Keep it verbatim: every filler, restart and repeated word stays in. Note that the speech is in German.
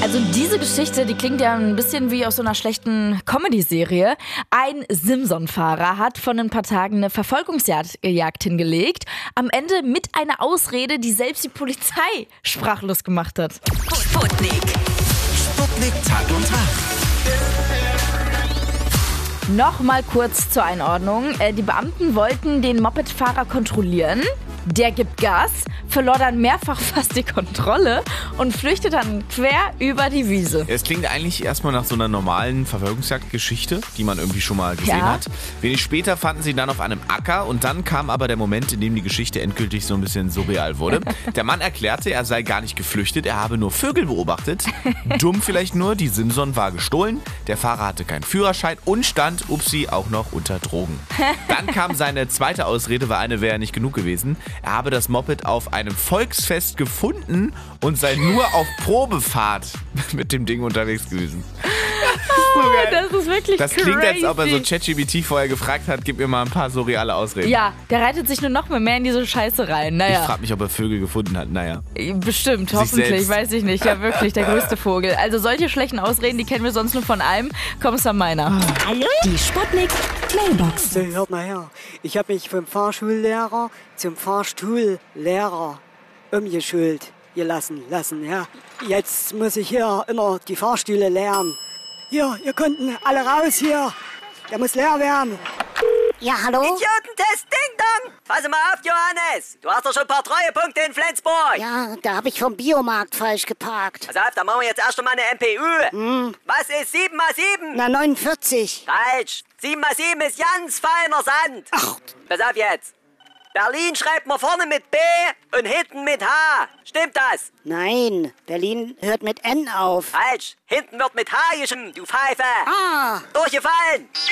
Also diese Geschichte, die klingt ja ein bisschen wie aus so einer schlechten Comedy-Serie. Ein Simson-Fahrer hat vor ein paar Tagen eine Verfolgungsjagd Jagd hingelegt. Am Ende mit einer Ausrede, die selbst die Polizei sprachlos gemacht hat. Sputnik. Sputnik Tag und Tag. Nochmal kurz zur Einordnung. Äh, Die Beamten wollten den Mopedfahrer kontrollieren. Der gibt Gas, verlor dann mehrfach fast die Kontrolle und flüchtet dann quer über die Wiese. Es klingt eigentlich erstmal nach so einer normalen Verfolgungsjagdgeschichte, die man irgendwie schon mal gesehen Ja. hat. Wenig später fanden sie ihn dann auf einem Acker und dann kam aber der Moment, in dem die Geschichte endgültig so ein bisschen surreal wurde. Der Mann erklärte, er sei gar nicht geflüchtet, er habe nur Vögel beobachtet. Dumm vielleicht nur, die Simson war gestohlen, der Fahrer hatte keinen Führerschein und stand, upsi, auch noch unter Drogen. Dann kam seine zweite Ausrede, weil eine wäre nicht genug gewesen. Er habe das Moped auf einem Volksfest gefunden und sei nur auf Probefahrt mit dem Ding unterwegs gewesen. Das ist wirklich Das crazy. klingt, als ob er so ChatGPT vorher gefragt hat, gib mir mal ein paar surreale Ausreden. Ja, der reitet sich nur noch mehr in diese Scheiße rein. Ich Naja, frage mich, ob er Vögel gefunden hat. Naja. bestimmt, hoffentlich, selbst. weiß ich nicht. Ja, wirklich, der größte Vogel. Also solche schlechten Ausreden, die kennen wir sonst nur von einem. Kommissar Meiner. Die Sputnik Mailbox. So, hört mal her. Ich habe mich vom Fahrschullehrer zum Fahrstuhllehrer umgeschult gelassen lassen, ja. Jetzt muss ich hier immer die Fahrstühle leeren. Hier, ihr konnten alle raus hier. Der muss leer werden. Ja, hallo? Idiotentest, Ding Dong! Pass mal auf, Johannes! Du hast doch schon ein paar Treuepunkte in Flensburg! Ja, da habe ich vom Biomarkt falsch geparkt. Pass auf, dann machen wir jetzt erst einmal eine M P U. Was ist sieben mal sieben? Na, neunundvierzig. Falsch! sieben mal sieben ist ganz feiner Sand! Ach. Pass auf jetzt! Berlin schreibt man vorne mit B und hinten mit H. Stimmt das? Nein, Berlin hört mit N auf. Falsch! Hinten wird mit H geschrieben, du Pfeife! Ah. Durchgefallen!